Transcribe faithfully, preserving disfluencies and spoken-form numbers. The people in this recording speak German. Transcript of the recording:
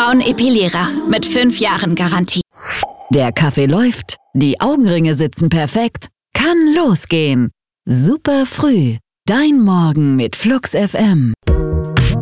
Augenbrauen-Epilierer mit fünf Jahren Garantie. Der Kaffee läuft, die Augenringe sitzen perfekt. Kann losgehen. Super früh. Dein Morgen mit Flux F M.